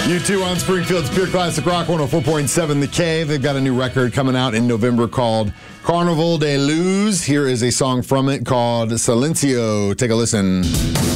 U2 on Springfield's Pure Classic Rock 104.7 The Cave. They've got a new record coming out in November called Carnival de Luz. Here is a song from it called Silencio. Take a listen.